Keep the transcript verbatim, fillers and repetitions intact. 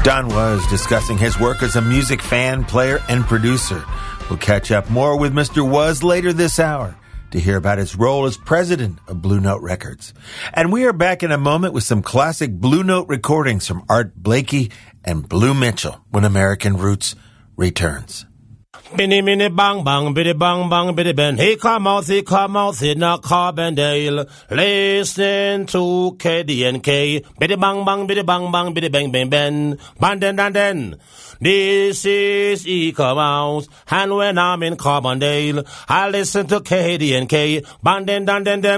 Don Was discussing his work as a music fan, player, and producer. We'll catch up more with Mister Was later this hour to hear about his role as president of Blue Note Records. And we are back in a moment with some classic Blue Note recordings from Art Blakey and Blue Mitchell when American Roots returns. Binny, minny, bang, bang, biddy, bang, bang, biddy, ben. He come out, he come out, he not Carbondale. Listen to K D N K. Biddy, bang, bang, biddy, bang, bang, biddy, bang, bang, ben. Bang, den, den, den. This is he come out. And when I'm in Carbondale, I listen to K D N K. Bang, den, den, den, den.